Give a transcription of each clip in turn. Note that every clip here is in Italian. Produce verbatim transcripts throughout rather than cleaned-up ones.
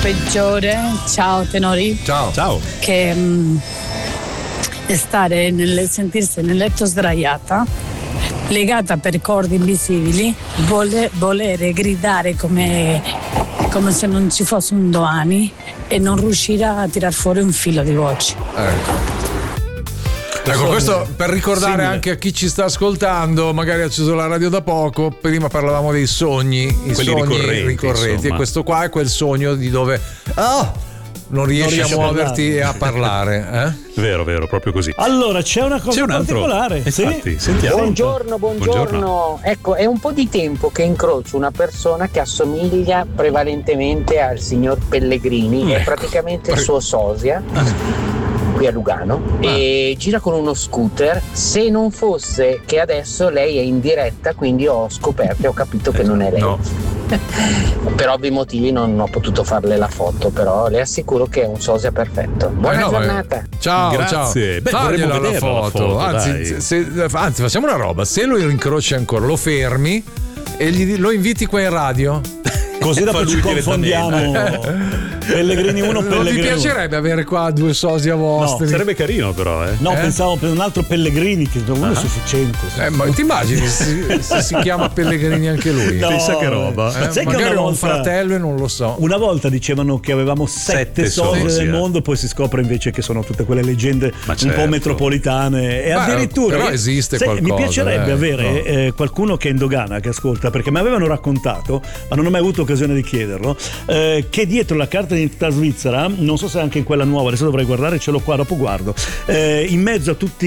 peggiore, ciao tenori, Ciao. Ciao. che mm, è stare nel, sentirsi nel letto sdraiata, legata per corde invisibili, vole, volere gridare come, come se non ci fosse un domani e non riuscire a tirar fuori un filo di voce. Ecco. Ecco, questo per ricordare simile. anche a chi ci sta ascoltando, magari ha acceso la radio da poco. Prima parlavamo dei sogni, i Quelli sogni ricorrenti, ricorrenti, insomma. e questo qua è quel sogno di dove ah, non riesci riesci a a muoverti parlare. e a parlare. Eh? Vero, vero, proprio così. Allora, c'è una cosa C'è un altro. particolare. Sì? Infatti, sentiamo. Buongiorno, buongiorno, Buongiorno. Ecco, è un po' di tempo che incrocio una persona che assomiglia prevalentemente al signor Pellegrini, è praticamente il suo sosia, qui a Lugano, e gira con uno scooter. Se non fosse che adesso lei è in diretta, quindi ho scoperto e ho capito che non è lei. No. Per ovvi motivi non ho potuto farle la foto, però le assicuro che è un sosia perfetto. Buona Eh no, giornata. eh. Ciao, Grazie. ciao. Beh, Fagliela vorremmo la vederla foto. la foto, anzi, dai. se- anzi, facciamo una roba. Se lo incroci ancora, lo fermi e gli, lo inviti qua in radio. Così dopo Fa ci lui confondiamo. Pellegrini uno, Non ti Pellegrini uno. piacerebbe avere qua due sosia vostri? Sarebbe carino, però, eh. No, Eh? pensavo per un altro Pellegrini, che uno è sufficiente. Eh, ma ti immagini se, se si chiama Pellegrini anche lui? No, Pensa che roba. Eh, sai che magari una ho un volta- fratello e non lo so. Una volta dicevano che avevamo sette, Sette sosie sosie. del mondo, poi si scopre invece che sono tutte quelle leggende Ma un certo. po' metropolitane. E Ma, addirittura però esiste sai, qualcosa, mi piacerebbe eh, avere no. eh, qualcuno che è in dogana, che ascolta, perché mi avevano raccontato, ma non ho mai avuto occasione di chiederlo, eh, che dietro la carta d'identità svizzera, non so se anche in quella nuova, adesso dovrei guardare, ce l'ho qua, dopo guardo, eh, in mezzo a tutte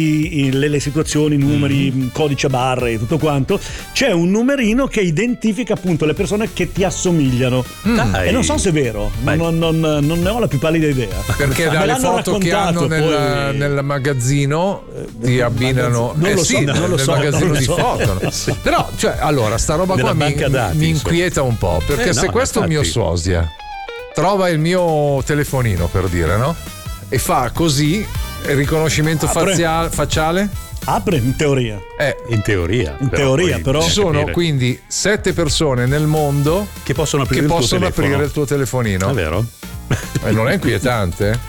le, le situazioni, numeri, Mm. codice a barre e tutto quanto, c'è un numerino che identifica appunto le persone che ti assomigliano. Dai. E non so se è vero, Beh. non, non- non ne ho la più pallida idea. Perché Me dalle l'hanno foto che hanno raccontato, nel, poi- nel magazzino eh, ti abbinano. Non eh lo sì, so, nel, non lo nel so, magazzino non lo di so. foto. No? Però, cioè, allora, sta roba Nella qua mi, banca dati, mi insomma. inquieta un po'. Perché Eh, se no, questo è il mio infatti. sosia trova il mio telefonino, per dire, no? E fa così, il riconoscimento Apre. fazia- facciale. Apre in teoria. Eh, In teoria. In teoria, poi però- ci bisogna sono capire quindi sette persone nel mondo che possono aprire che il tuo possono telefono. aprire il tuo telefonino. È vero? E non è inquietante?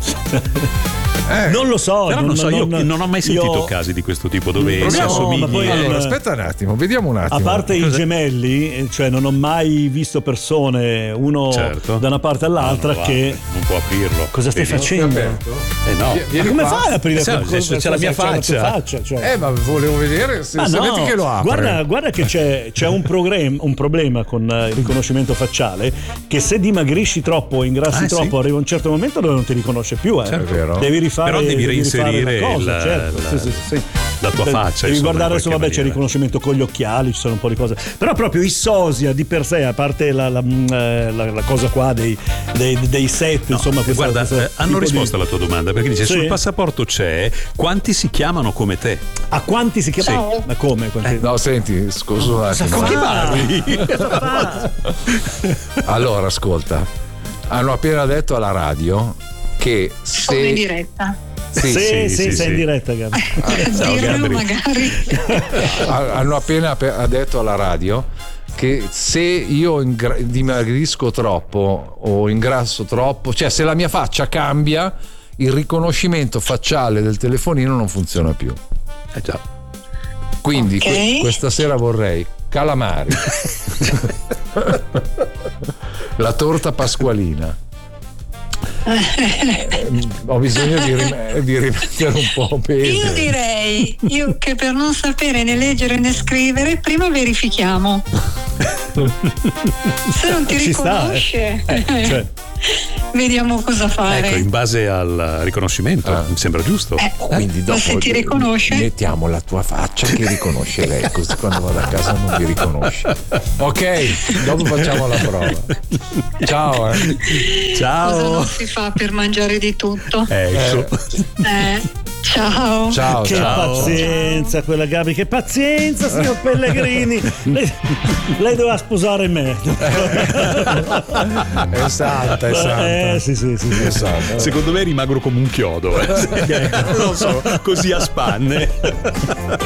Eh. Non lo so. Però non so, io non ho mai sentito io- casi di questo tipo dove si Proviamo- assomigli. ma poi- Allora, eh, aspetta un attimo, vediamo un attimo. A parte i gemelli, eh, cioè non ho mai visto persone, uno Certo. da una parte all'altra, No, no, che. guarda, non può aprirlo. Cosa stai Vedi? facendo? Aperto? Eh no. Vie- Ma vieni come qua. fai ad aprire Sì, qualcosa? c'è- c'è la mia C'è la tua faccia. faccia, cioè. Eh, ma volevo vedere se Ma sapete no, che lo apre. guarda, guarda che c'è, c'è un, program- un problema con eh, il riconoscimento facciale, che se dimagrisci troppo o ingrassi Ah, sì? troppo arriva un certo momento dove non ti riconosce più, eh. Certo, è vero. Devi rifare, Però devi rifare reinserire la cosa, il- certo. la- Sì, sì, sì. la tua Devi- faccia, Devi insomma, guardare in adesso, qualche vabbè, c'è il maniera. riconoscimento con gli occhiali, ci sono un po' di cose. Però proprio i sosia di per sé, a parte la, la, mm, eh, la- la cosa qua dei, dei, dei set, No, insomma, questa, guarda, questo eh, hanno tipo risposto di- alla tua domanda perché dice Sì? sul passaporto c'è quanti si chiamano come te. A quanti si chiama? Ciao. Ma come? Quanti- No, senti, scusa un attimo. Con chi parli? Allora, ascolta. Hanno appena detto alla radio che Sono in se diretta. sì, Sì, sì, sì, sei sì. in diretta, Gabi. Ciao, Dirlo Gabri. magari. hanno appena ape- ha detto alla radio che se io ingra- dimagrisco troppo o ingrasso troppo, cioè se la mia faccia cambia, il riconoscimento facciale del telefonino non funziona più. Eh già. Quindi Ok. que- questa sera vorrei calamari, la torta pasqualina. Eh, ho bisogno di, rim- di rimettere un po' peso. Io direi io che per non sapere né leggere né scrivere, prima verifichiamo. Se non ti Ci sta, eh. riconosce, Cioè, vediamo cosa fare. Ecco, in base al riconoscimento, Ah. mi sembra giusto. Eh, Quindi ma dopo se ti riconosce, mettiamo la tua faccia che riconosce lei, così quando vado a casa non mi riconosce. Ok, dopo facciamo la prova. Ciao. Eh. cosa Ciao. non si fa per mangiare di tutto? Ecco. Eh, ciao. Ciao, che ciao. pazienza quella Gabi, che pazienza, signor Pellegrini. lei, lei doveva sposare me. È santa, è santa. Eh, sì, sì, sì, sì. È santa. Secondo me eri magro come un chiodo. eh. Non so, così a spanne.